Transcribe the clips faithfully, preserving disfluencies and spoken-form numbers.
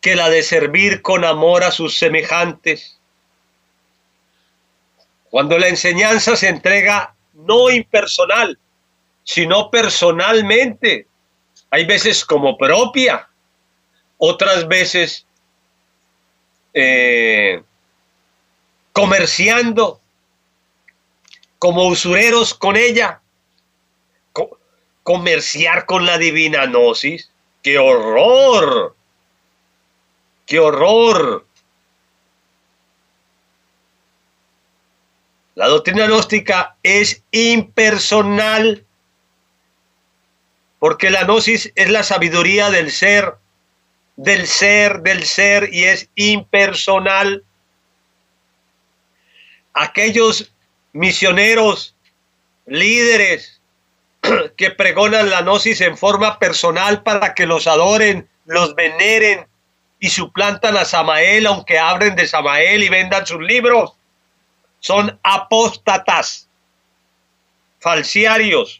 que la de servir con amor a sus semejantes. Cuando la enseñanza se entrega no impersonal, sino personalmente, hay veces como propia, otras veces eh, comerciando como usureros con ella. Co- comerciar con la divina gnosis. ¡Qué horror! ¡Qué horror! La doctrina gnóstica es impersonal porque la gnosis es la sabiduría del ser, del ser, del ser, y es impersonal. Aquellos misioneros, líderes que pregonan la gnosis en forma personal para que los adoren, los veneren y suplantan a Samael, aunque hablen de Samael y vendan sus libros, son apóstatas, falsiarios.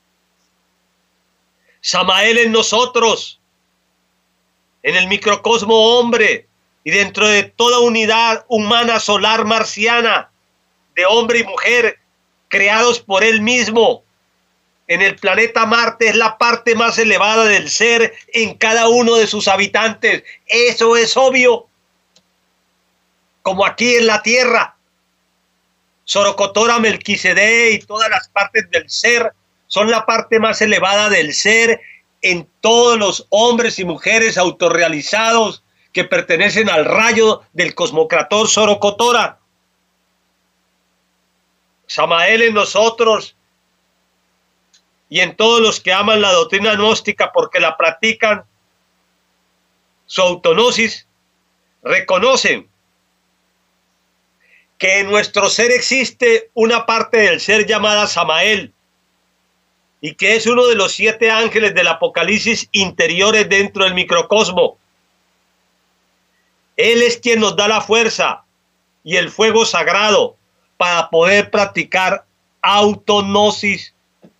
Samael en nosotros, en el microcosmo hombre y dentro de toda unidad humana solar marciana, de hombre y mujer, creados por él mismo, en el planeta Marte, es la parte más elevada del ser en cada uno de sus habitantes. Eso es obvio. Como aquí en la Tierra, Sorocotora, Melquisedec y todas las partes del ser son la parte más elevada del ser en todos los hombres y mujeres autorrealizados que pertenecen al rayo del cosmocrator Sorocotora. Samael en nosotros y en todos los que aman la doctrina gnóstica porque la practican, su autognosis, reconocen que en nuestro ser existe una parte del ser llamada Samael y que es uno de los siete ángeles del Apocalipsis interiores dentro del microcosmo. Él es quien nos da la fuerza y el fuego sagrado para poder practicar autognosis.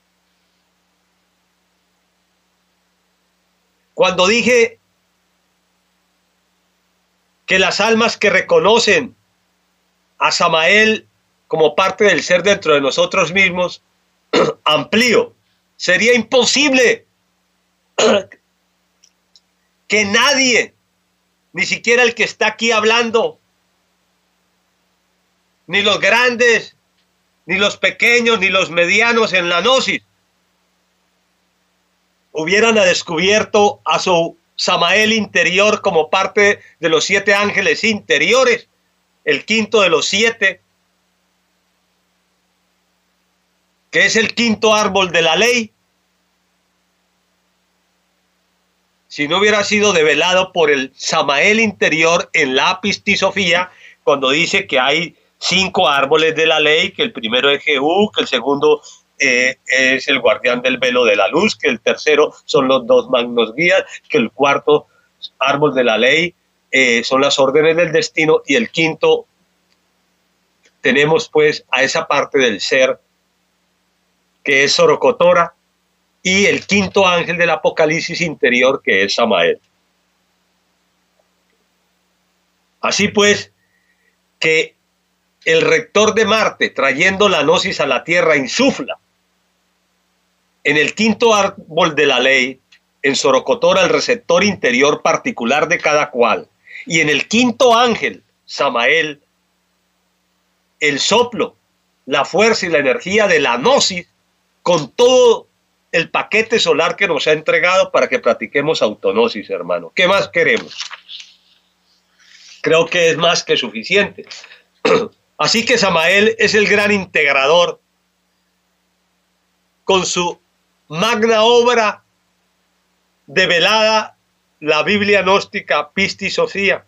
Cuando dije que las almas que reconocen a Samael como parte del ser dentro de nosotros mismos, amplío, sería imposible que nadie, ni siquiera el que está aquí hablando, ni los grandes, ni los pequeños, ni los medianos en la gnosis, hubieran descubierto a su Samael interior como parte de los siete ángeles interiores, el quinto de los siete, que es el quinto árbol de la ley, si no hubiera sido develado por el Samael interior en la Pistisofía, cuando dice que hay cinco árboles de la ley, que el primero es Jehú, que el segundo eh, es el guardián del velo de la luz, que el tercero son los dos magnos guías, que el cuarto árbol de la ley eh, son las órdenes del destino, y el quinto tenemos pues a esa parte del ser que es Sorocotora, y el quinto ángel del Apocalipsis interior que es Samael. Así pues, que el rector de Marte, trayendo la gnosis a la Tierra, insufla en el quinto árbol de la ley, en Sorocotora, el receptor interior particular de cada cual, y en el quinto ángel, Samael, el soplo, la fuerza y la energía de la gnosis, con todo el paquete solar que nos ha entregado para que practiquemos autognosis, hermano. ¿Qué más queremos? Creo que es más que suficiente. Así que Samael es el gran integrador con su magna obra develada, la Biblia gnóstica Pistisofía.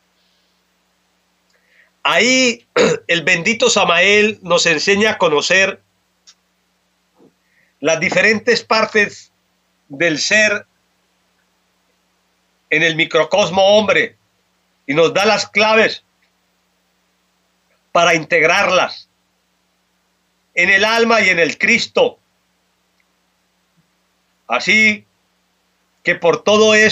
Ahí el bendito Samael nos enseña a conocer las diferentes partes del ser en el microcosmo hombre y nos da las claves para integrarlas en el alma y en el Cristo. Así que por todo eso